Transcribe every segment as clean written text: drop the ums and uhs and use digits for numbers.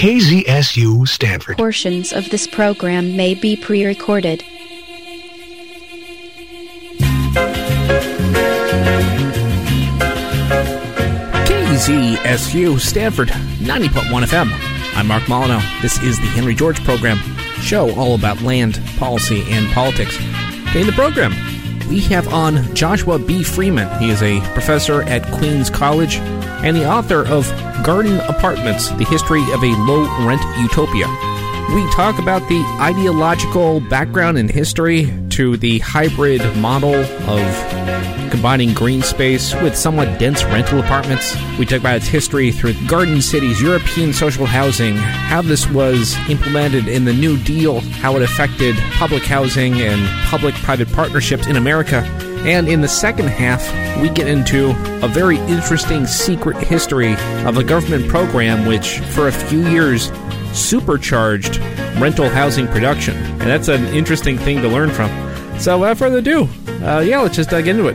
KZSU Stanford. Portions of this program may be pre-recorded. KZSU Stanford, 90.1 FM. I'm Mark Molyneux. This is the Henry George Program, show all about land, policy, and politics. Today in the program, we have on Joshua B. Freeman. He is a professor at Queens College and the author of Garden Apartments, The History of a Low-Rent Utopia. We talk about the ideological background and history to the hybrid model of combining green space with somewhat dense rental apartments. We talk about its history through Garden City's European social housing, how this was implemented in the New Deal, how it affected public housing and public-private partnerships in America. And in the second half, we get into a very interesting secret history of a government program which, for a few years, supercharged rental housing production. And that's an interesting thing to learn from. So without further ado, let's just get into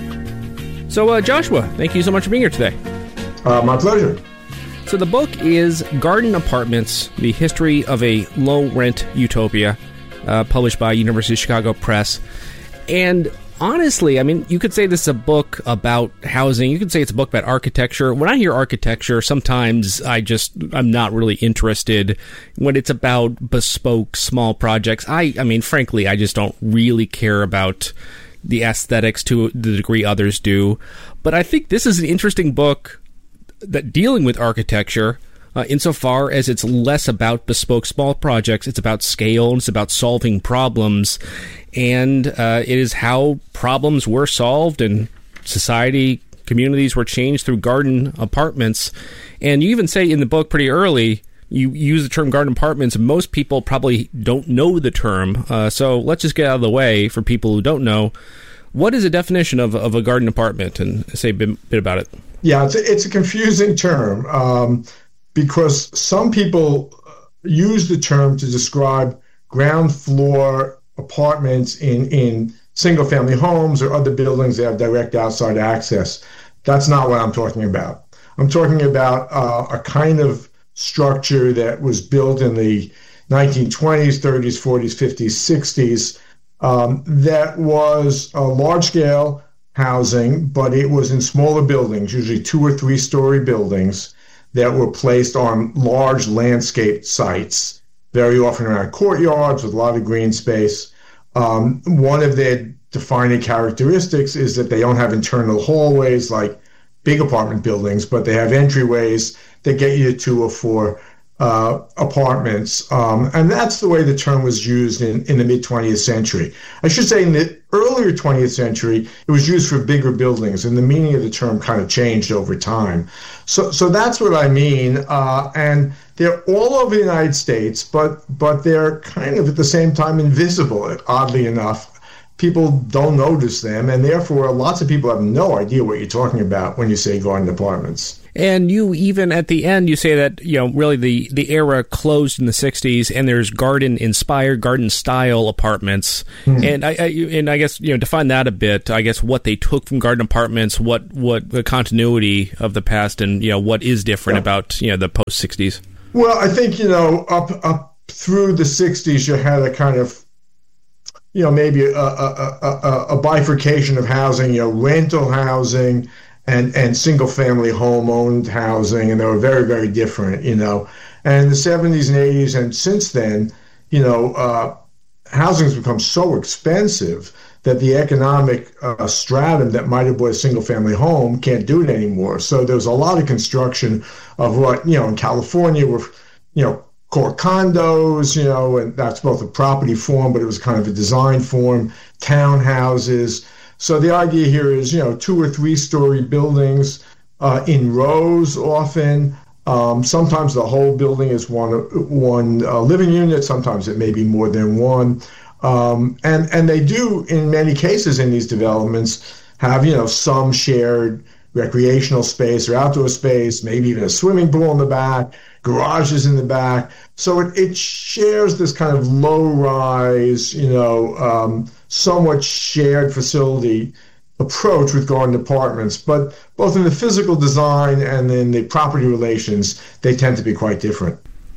it. So Joshua, thank you so much for being here today. My pleasure. So the book is Garden Apartments, The History of a Low-Rent Utopia, published by University of Chicago Press. And honestly, I mean, you could say this is a book about housing. You could say it's a book about architecture. When I hear architecture, sometimes I'm not really interested. When it's about bespoke, small projects, I mean, frankly, I just don't really care about the aesthetics to the degree others do. But I think this is an interesting book that dealing with architecture, insofar as it's less about bespoke small projects, it's about scale, and it's about solving problems, and it is how problems were solved and society, communities were changed through garden apartments. And you even say in the book pretty early, you use the term garden apartments, and most people probably don't know the term, so let's just get out of the way for people who don't know. What is a definition of a garden apartment, and say a bit about it? Yeah, it's a confusing term. Because some people use the term to describe ground floor apartments in single-family homes or other buildings that have direct outside access. That's not what I'm talking about. I'm talking about a kind of structure that was built in the 1920s, 30s, 40s, 50s, 60s, that was large-scale housing, but it was in smaller buildings, usually 2- or 3-story buildings, that were placed on large landscape sites, very often around courtyards with a lot of green space. One of their defining characteristics is that they don't have internal hallways like big apartment buildings, but they have entryways that get you to 2 or 4 apartments. And that's the way the term was used in the mid-20th century. I should say in the earlier 20th century, it was used for bigger buildings, and the meaning of the term kind of changed over time. So that's what I mean. And they're all over the United States, but they're kind of at the same time invisible, oddly enough. People don't notice them, and therefore lots of people have no idea what you're talking about when you say garden apartments. And you even at the end, you say that, really the era closed in the 60s and there's garden-inspired, garden-style apartments. Mm-hmm. And I guess, define that a bit, I guess, what they took from garden apartments, what the continuity of the past and, what is different about, the post-60s. Well, I think, up through the 60s, you had a kind of, maybe a bifurcation of housing, rental housing, and single-family home-owned housing, and they were very, very different, And in the 70s and 80s, and since then, housing has become so expensive that the economic stratum that might have bought a single-family home can't do it anymore. So there's a lot of construction of what, in California were, called condos, and that's both a property form, but it was kind of a design form, townhouses. So the idea here is, 2 or 3-story buildings in rows often. Sometimes the whole building is one living unit. Sometimes it may be more than one. And they do, in many cases in these developments, have, some shared recreational space or outdoor space, maybe even a swimming pool in the back, garages in the back. So it shares this kind of low-rise, somewhat shared facility approach with garden apartments. But both in the physical design and in the property relations, they tend to be quite different.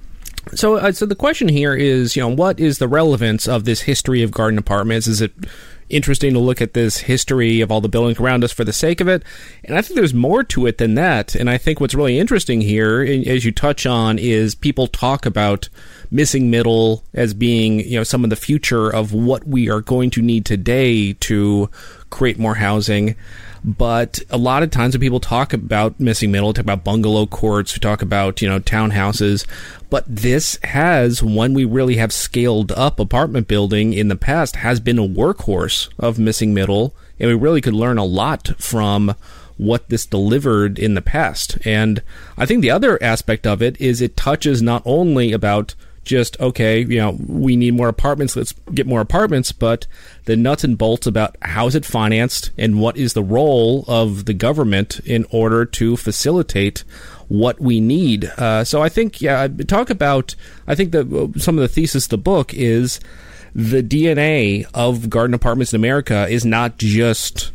So the question here is, what is the relevance of this history of garden apartments? Is it interesting to look at this history of all the buildings around us for the sake of it? And I think there's more to it than that. And I think what's really interesting here, as you touch on, is people talk about missing middle as being, some of the future of what we are going to need today to create more housing. But a lot of times when people talk about missing middle, talk about bungalow courts, we talk about, townhouses. But this has, when we really have scaled up apartment building in the past, has been a workhorse of missing middle. And we really could learn a lot from what this delivered in the past. And I think the other aspect of it is it touches not only about just, okay, we need more apartments, let's get more apartments, but the nuts and bolts about how is it financed and what is the role of the government in order to facilitate what we need. So I think, talk about, I think that some of the thesis of the book is the DNA of garden apartments in America is not just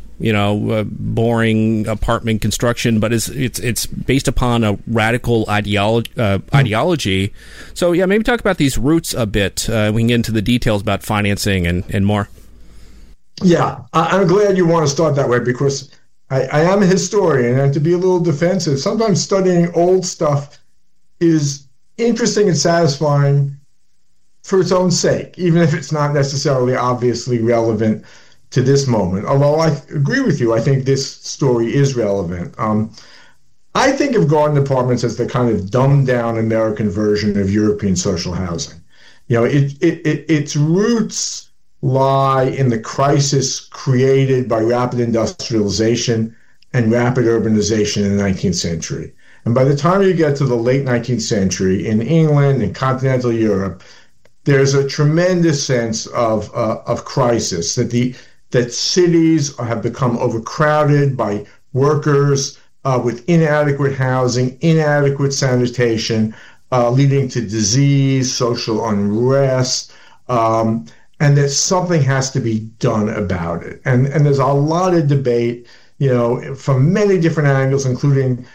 boring apartment construction, but it's based upon a radical ideology. So maybe talk about these roots a bit. We can get into the details about financing and more. Yeah, I'm glad you want to start that way, because I am a historian, and to be a little defensive, sometimes studying old stuff is interesting and satisfying for its own sake, even if it's not necessarily obviously relevant to this moment. Although I agree with you, I think this story is relevant. I think of garden apartments as the kind of dumbed down American version of European social housing. Its roots lie in the crisis created by rapid industrialization and rapid urbanization in the 19th century. And by the time you get to the late 19th century in England and continental Europe, there's a tremendous sense of crisis, that cities have become overcrowded by workers with inadequate housing, inadequate sanitation, leading to disease, social unrest, and that something has to be done about it. And there's a lot of debate, from many different angles, including,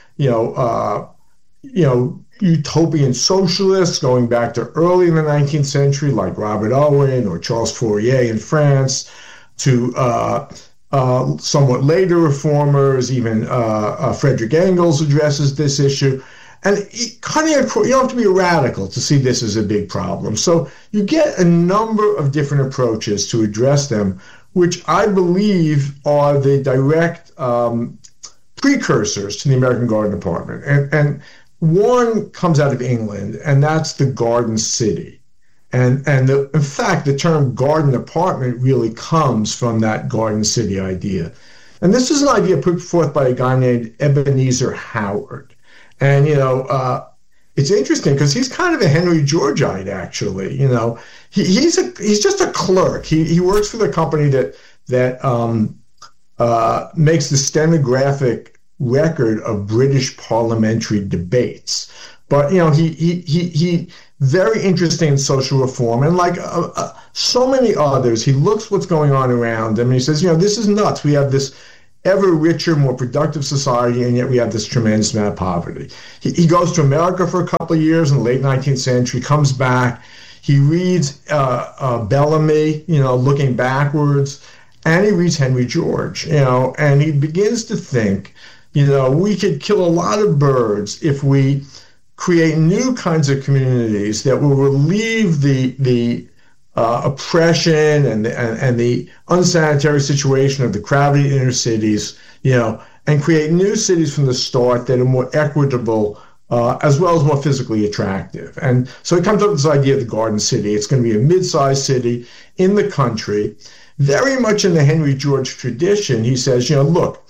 utopian socialists going back to early in the 19th century, like Robert Owen or Charles Fourier in France, to somewhat later reformers, even Frederick Engels addresses this issue. And you don't have to be a radical to see this as a big problem. So you get a number of different approaches to address them, which I believe are the direct precursors to the American garden apartment. And one comes out of England, and that's the garden city. And in fact, the term garden apartment really comes from that garden city idea. And this is an idea put forth by a guy named Ebenezer Howard. And, it's interesting because he's kind of a Henry Georgeite, actually. He's just a clerk. He works for the company that makes the stenographic record of British parliamentary debates. But, he very interesting in social reform. And like so many others, he looks what's going on around him and he says, this is nuts. We have this ever richer, more productive society, and yet we have this tremendous amount of poverty. He goes to America for a couple of years in the late 19th century, comes back. He reads Bellamy, looking backwards, and he reads Henry George, and he begins to think, we could kill a lot of birds if we create new kinds of communities that will relieve the oppression and the unsanitary situation of the crowded inner cities, and create new cities from the start that are more equitable, as well as more physically attractive. And so he comes up with this idea of the garden city. It's going to be a mid-sized city in the country, very much in the Henry George tradition. He says, look,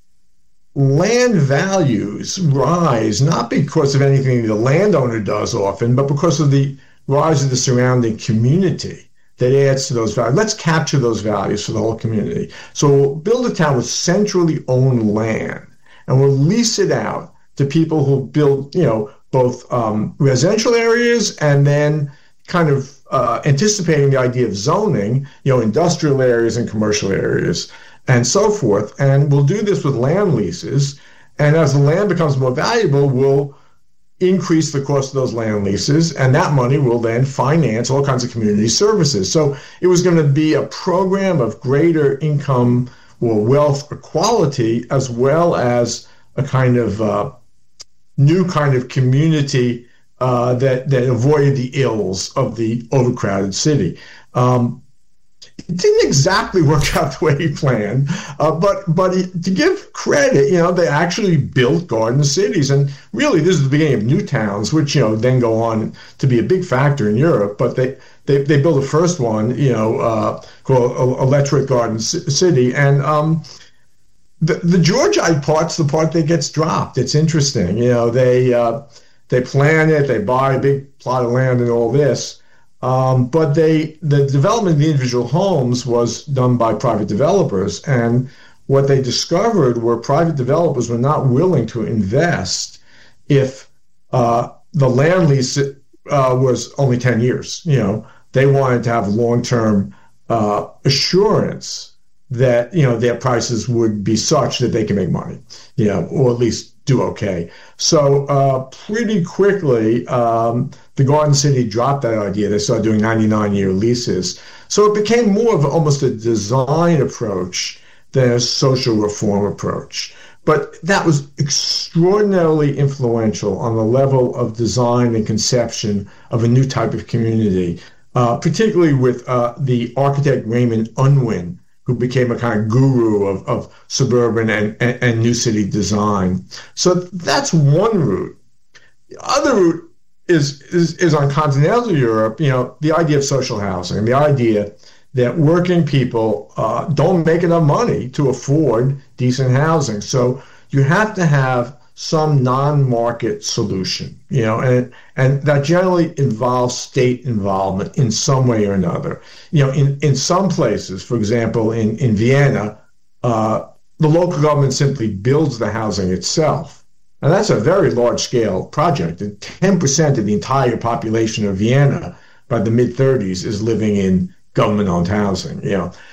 land values rise not because of anything the landowner does often, but because of the rise of the surrounding community that adds to those values. Let's capture those values for the whole community. So we'll build a town with centrally owned land, and we'll lease it out to people who build, both residential areas and then kind of anticipating the idea of zoning, industrial areas and commercial areas, and so forth. And we'll do this with land leases. And as the land becomes more valuable, we'll increase the cost of those land leases, and that money will then finance all kinds of community services. So it was going to be a program of greater income or wealth equality, as well as a kind of new kind of community that avoided the ills of the overcrowded city. It didn't exactly work out the way he planned, but to give credit, they actually built garden cities, and really this is the beginning of new towns, which then go on to be a big factor in Europe. But they built the first one, called Electric Garden City, and the Georgite part's the part that gets dropped. It's interesting, they plan it, they buy a big plot of land and all this. But the development of the individual homes was done by private developers, and what they discovered were private developers were not willing to invest if the land lease was only 10 years. They wanted to have long-term assurance that their prices would be such that they can make money, or at least do okay. So pretty quickly, the Garden City dropped that idea. They started doing 99-year leases. So it became more of almost a design approach than a social reform approach. But that was extraordinarily influential on the level of design and conception of a new type of community, particularly with the architect Raymond Unwin, who became a kind of guru of suburban and new city design. So that's one route. The other route is on continental Europe, the idea of social housing, the idea that working people don't make enough money to afford decent housing. So you have to have some non-market solution, and that generally involves state involvement in some way or another. In some places, for example, in Vienna, the local government simply builds the housing itself. And that's a very large-scale project. And 10% of the entire population of Vienna by the mid-30s is living in government-owned housing.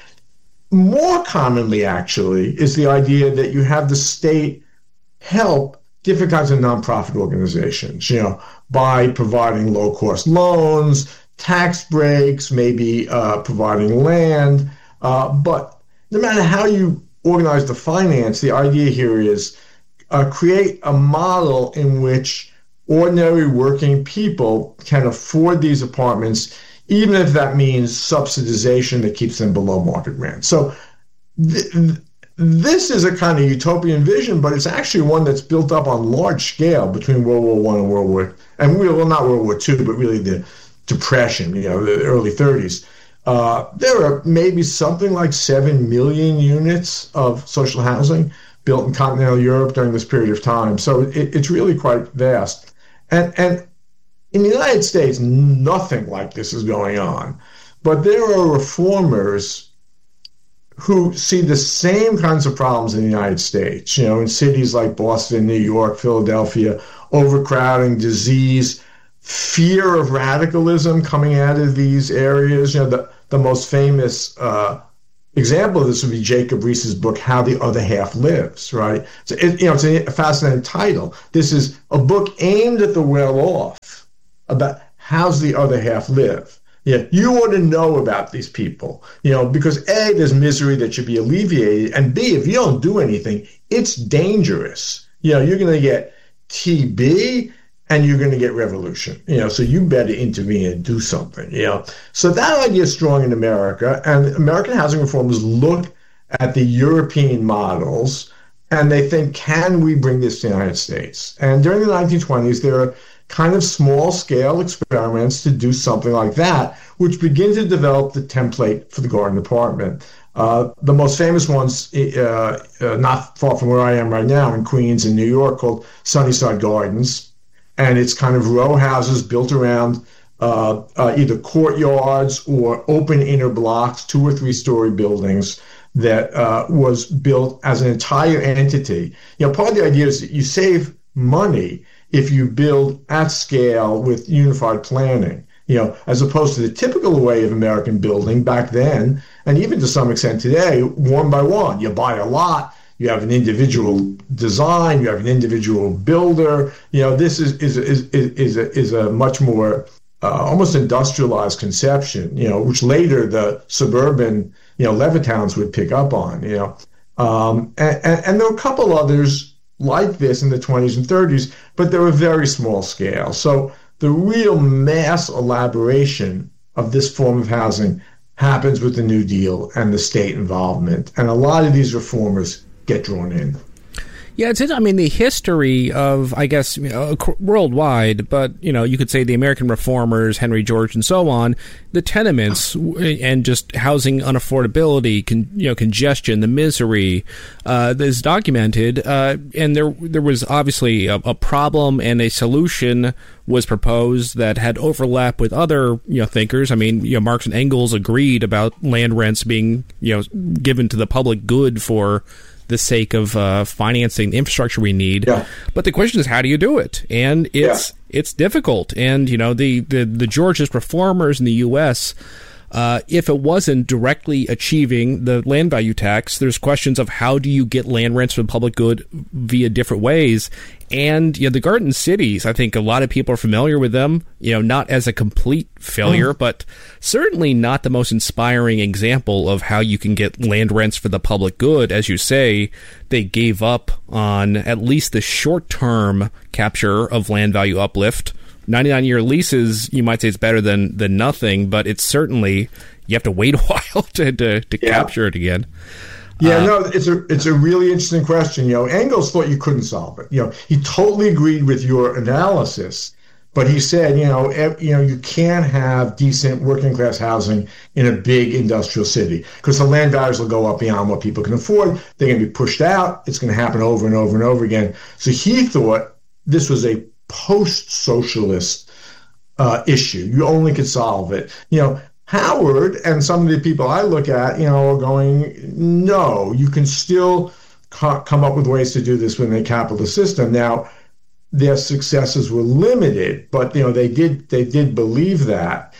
More commonly, actually, is the idea that you have the state help different kinds of nonprofit organizations, by providing low-cost loans, tax breaks, maybe providing land. But no matter how you organize the finance, the idea here is create a model in which ordinary working people can afford these apartments, even if that means subsidization that keeps them below market rent. So this is a kind of utopian vision, but it's actually one that's built up on large scale between World War I and not World War II, but really the Depression, the early 30s. There are maybe something like 7 million units of social housing built in continental Europe during this period of time. So it's really quite vast. And in the United States, nothing like this is going on. But there are reformers who see the same kinds of problems in the United States, in cities like Boston, New York, Philadelphia, overcrowding, disease, fear of radicalism coming out of these areas. The most famous example of this would be Jacob Riis's book, How the Other Half Lives, right? So it's a fascinating title. This is a book aimed at the well-off about how's the other half live. You want to know about these people, because A, there's misery that should be alleviated, and B, if you don't do anything, it's dangerous. You're going to get TB and you're going to get revolution, so you better intervene and do something, So that idea is strong in America, and American housing reformers look at the European models and they think, can we bring this to the United States? And during the 1920s, there are kind of small-scale experiments to do something like that, which begin to develop the template for the garden apartment. The most famous ones, not far from where I am right now in Queens and New York, called Sunnyside Gardens. And it's kind of row houses built around either courtyards or open inner blocks, 2 or 3 story buildings that was built as an entire entity. Part of the idea is that you save money if you build at scale with unified planning, as opposed to the typical way of American building back then, and even to some extent today, one by one. You buy a lot, you have an individual design, you have an individual builder. This is a much more almost industrialized conception, which later the suburban, Levittown's would pick up on, and there were a couple others like this in the 20s and 30s, but they were very small scale. So the real mass elaboration of this form of housing happens with the New Deal and the state involvement. And a lot of these reformers get drawn in. Yeah, the history of, I guess, worldwide, but, you could say the American reformers, Henry George and so on, the tenements and just housing unaffordability, congestion, the misery is documented. And there was obviously a problem, and a solution was proposed that had overlap with other, thinkers. Marx and Engels agreed about land rents being, given to the public good for the sake of financing the infrastructure we need. Yeah. But the question is, how do you do it? And it's difficult. And, the Georgist reformers in the U.S., if it wasn't directly achieving the land value tax, there's questions of how do you get land rents for the public good via different ways. And, the Garden Cities, I think a lot of people are familiar with them, not as a complete failure, but certainly not the most inspiring example of how you can get land rents for the public good. As you say, they gave up on at least the short-term capture of land value uplift. 99-year leases, you might say it's better than nothing, but it's certainly, you have to wait a while to capture it again. Yeah, no, it's a really interesting question. Engels thought you couldn't solve it. He totally agreed with your analysis, but he said, you can't have decent working class housing in a big industrial city because the land values will go up beyond what people can afford. They're going to be pushed out. It's going to happen over and over and over again. So he thought this was a post-socialist issue. You only could solve it. Howard and some of the people I look at, are going, no, you can still come up with ways to do this within a capitalist system. Now, their successes were limited, but they did believe that.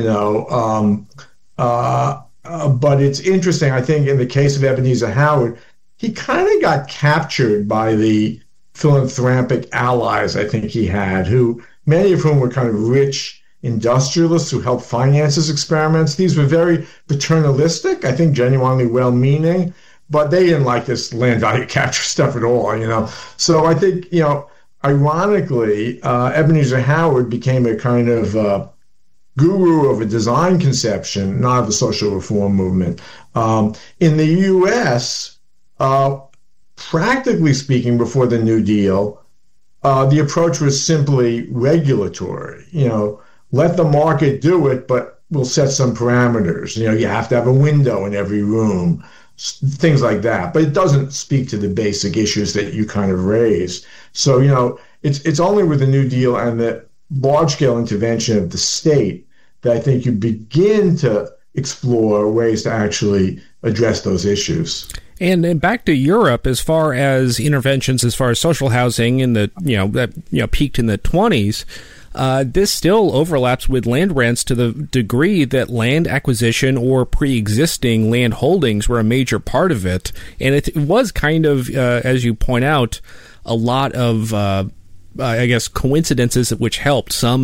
But it's interesting. I think in the case of Ebenezer Howard, he kind of got captured by the philanthropic allies I think he had, who many of whom were kind of rich industrialists who helped finance his experiments. These were very paternalistic, I think genuinely well-meaning, but they didn't like this land value capture stuff at all, So I think, ironically, Ebenezer Howard became a kind of guru of a design conception, not of the social reform movement. In the U.S., practically speaking, before the New Deal, the approach was simply regulatory. Let the market do it, but we'll set some parameters. You have to have a window in every room, things like that. But it doesn't speak to the basic issues that you kind of raised. So, it's only with the New Deal and the large-scale intervention of the state that I think you begin to explore ways to actually address those issues. And back to Europe, as far as interventions, as far as social housing in the that peaked in the 20s, this still overlaps with land rents to the degree that land acquisition or pre-existing land holdings were a major part of it. And it was kind of, as you point out, a lot of, I guess, coincidences which helped. Some